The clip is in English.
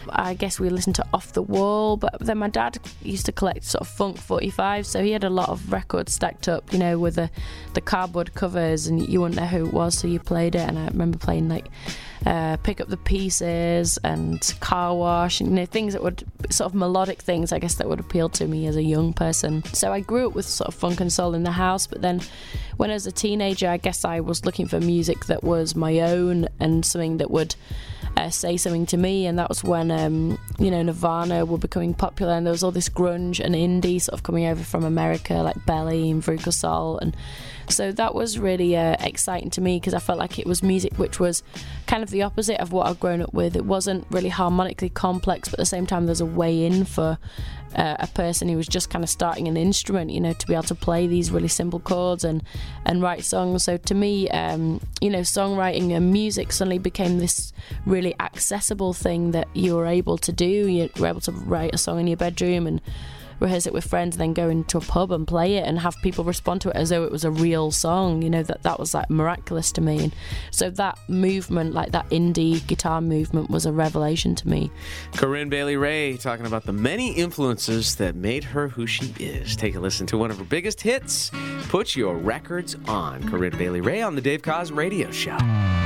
I guess we listened to Off the Wall, but then my dad used to collect sort of funk 45, so he had a lot of records stacked up, you know, with the cardboard covers, and you wouldn't know who it was, so you played it. And I remember playing like Pick Up the Pieces and Car Wash, and, you know, things that would sort of melodic things, I guess, that would appeal to me as a young person. So I grew up with sort of funk and soul in the house, but then when I was a teenager, I guess I was looking for music that was my own and something that would say something to me. And that was when you know, Nirvana were becoming popular, and there was all this grunge and indie sort of coming over from America, like Belly and Veruca Salt, and so that was really exciting to me, because I felt like it was music which was kind of the opposite of what I'd grown up with. It wasn't really harmonically complex, but at the same time there's a way in for a person who was just kind of starting an instrument, you know, to be able to play these really simple chords and write songs. So to me, you know, songwriting and music suddenly became this really accessible thing that you were able to do. You were able to write a song in your bedroom and rehearse it with friends, and then go into a pub and play it and have people respond to it as though it was a real song. You know, that was like miraculous to me. And so that movement, like that indie guitar movement, was a revelation to me. Corinne Bailey Rae talking about the many influences that made her who she is. Take a listen to one of her biggest hits, Put Your Records On. Corinne Bailey Rae on the Dave Koz Radio Show.